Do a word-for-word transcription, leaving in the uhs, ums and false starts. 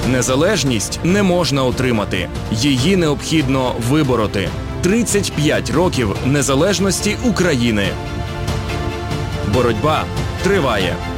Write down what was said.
Незалежність не можна отримати. Її необхідно вибороти. тридцять п'ять років незалежності України. Боротьба триває.